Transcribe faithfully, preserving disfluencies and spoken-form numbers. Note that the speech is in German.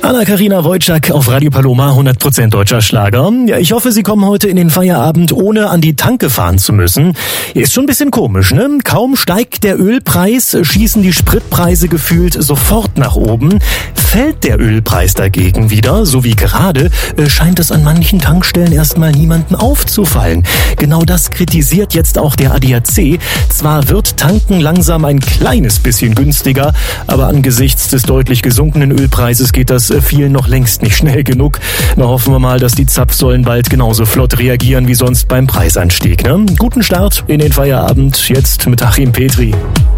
Anna-Karina Wojcik auf Radio Paloma, hundert Prozent deutscher Schlager. Ja, ich hoffe, Sie kommen heute in den Feierabend, ohne an die Tanke fahren zu müssen. Ist schon ein bisschen komisch, ne? Kaum steigt der Ölpreis, schießen die Spritpreise gefühlt sofort nach oben. Fällt der Ölpreis dagegen wieder, so wie gerade, scheint es an manchen Tankstellen erstmal niemanden aufzufallen. Genau das kritisiert jetzt auch der A D A C. Zwar wird Tanken langsam ein kleines bisschen günstiger, aber angesichts des deutlich gesunkenen Ölpreises geht das vielen noch längst nicht schnell genug. Na, hoffen wir mal, dass die Zapfsäulen bald genauso flott reagieren wie sonst beim Preisanstieg. Ne? Guten Start in den Feierabend, jetzt mit Achim Petri.